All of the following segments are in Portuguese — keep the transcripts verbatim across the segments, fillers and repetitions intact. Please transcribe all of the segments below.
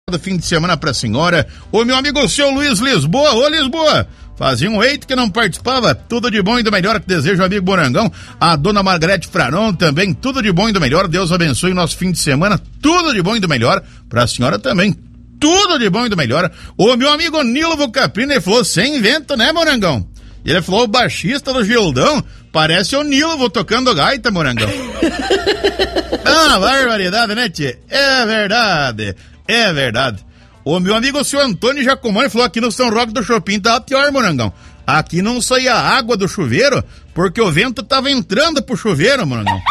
do fim de semana pra senhora. O meu amigo, o seu Luiz Lisboa. Ô, Lisboa, fazia um eito que não participava. Tudo de bom e do melhor que deseja o amigo Morangão. A dona Margarete Fraron também. Tudo de bom e do melhor. Deus abençoe o nosso fim de semana. Tudo de bom e do melhor. Pra senhora também. Tudo de bom e do melhor. O meu amigo Nilvo Caprino, ele falou, sem invento, né, Morangão? Ele falou, o baixista do Gildão parece o Nilvo tocando gaita, Morangão. Ah, barbaridade, né, tchê? É verdade, é verdade. O meu amigo, o seu Antônio Jacomani, falou aqui no São Roque do Chopin tava pior, Morangão. Aqui não saía água do chuveiro porque o vento tava entrando pro chuveiro, Morangão.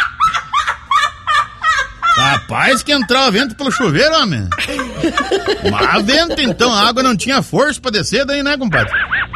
Rapaz, que entrava vento pelo chuveiro, homem. Mas vento, então, a água não tinha força pra descer daí, né, compadre?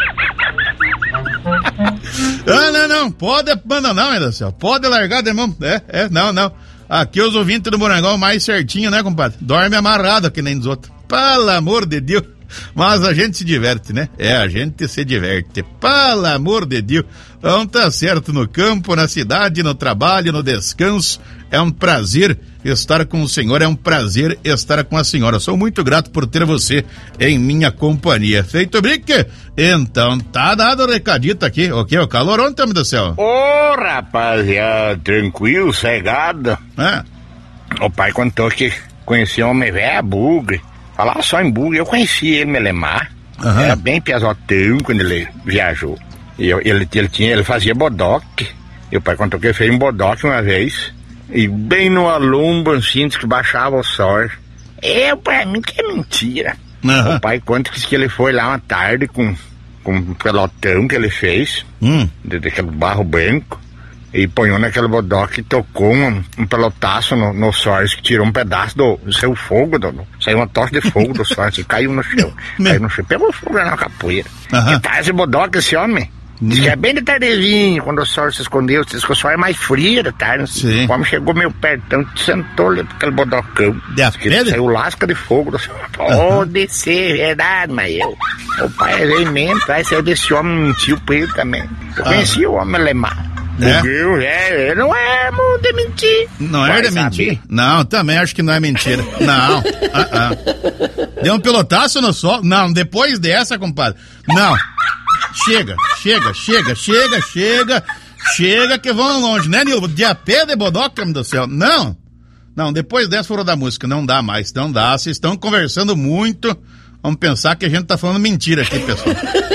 Ah, não, não, pode abandonar, meu Deus do céu. Pode largar de mão. É, é, não, não. Aqui os ouvintes do Morangão mais certinho, né, compadre? Dorme amarrado que nem dos outros. Pelo amor de Deus. Mas a gente se diverte, né? É, a gente se diverte. Pelo amor de Deus. Então tá certo, no campo, na cidade, no trabalho, no descanso. É um prazer estar com o senhor, é um prazer estar com a senhora. Sou muito grato por ter você em minha companhia. Feito brique? Então tá dado o recadito aqui. O que? O calor ontem, meu Deus do céu? Ô, oh, rapaziada, tranquilo, cegado. É. O pai contou que conhecia um homem velho, bugre. Falava só em bugre. Eu conheci ele, Melemar. Uhum. Era bem piazotão quando ele viajou. E eu, ele, ele, tinha, ele fazia bodoque. E o pai contou que ele fez um bodoque uma vez. E bem no alombo, assim, diz que baixava o sol. Eu, pra mim, que é mentira. Uhum. O pai conta que, que ele foi lá uma tarde com, com um pelotão que ele fez, hum. de, daquele barro branco, e ponhou naquele bodoque e tocou um, um pelotaço no, no sol, que tirou um pedaço do, do seu fogo, do, do, saiu uma tocha de fogo do sol, assim, caiu no chão. Caiu no chão, pegou fogo na capoeira. Uhum. E tá esse bodoque, esse homem. Diz que é bem de tardezinho, quando o sol se escondeu, diz que o sol é mais frio da tarde. Sim. O homem chegou meio perto, sentou ali aquele bodocão. Diz que saiu lasca de fogo do sol. Pode uhum. ser verdade, mas eu. O pai é veemento, aí saiu desse homem, mentiu pra ele também. Eu ah. conheci o homem Lemar. É? Deus, é, ele não é de mentir. Não é de mentir? Não, também acho que não é mentira. Não. uh-uh. Deu um pelotaço no sol? Não, depois dessa, compadre. Não. Chega, chega, chega, chega, chega, chega que vão longe, né, Nilvo? De a pé de bodoca, meu Deus do céu. Não, não, depois dessa foram da música, não dá mais, não dá. Vocês estão conversando muito, vamos pensar que a gente tá falando mentira aqui, pessoal.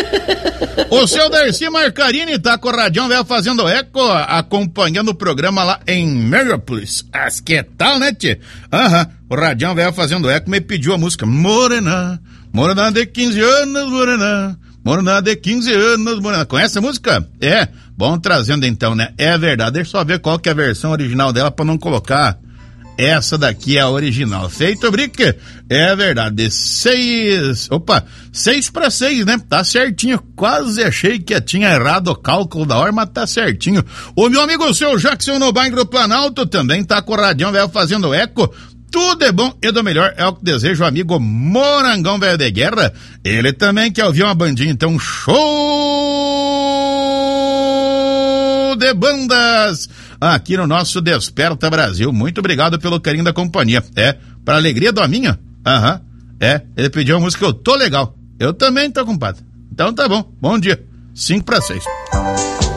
O seu Darcy Marcarini tá com o Radião Velho fazendo eco, acompanhando o programa lá em Mariópolis. As que tal, né, tchê? Aham, uhum. O Radião Velho fazendo eco me pediu a música Morena, Morena de quinze anos, Morena. Morena de quinze anos, Morena. Conhece a música? É. Bom, trazendo então, né? É verdade. Deixa eu só ver qual que é a versão original dela pra não colocar. Essa daqui é a original. Feito, brique? É verdade. Seis... Opa, seis pra seis, né? Tá certinho. Quase achei que tinha errado o cálculo da hora, mas tá certinho. O meu amigo, o seu Jackson no bairro do Planalto, também tá com o Radião Velho fazendo eco. Tudo é bom e do melhor é o que deseja o amigo Morangão Velho de Guerra. Ele também quer ouvir uma bandinha, então show de bandas aqui no nosso Desperta Brasil. Muito obrigado pelo carinho da companhia. É, pra alegria do Aminha. Aham, uhum. É, ele pediu uma música, eu tô legal. Eu também tô, compadre. Então tá bom, bom dia. Cinco pra seis.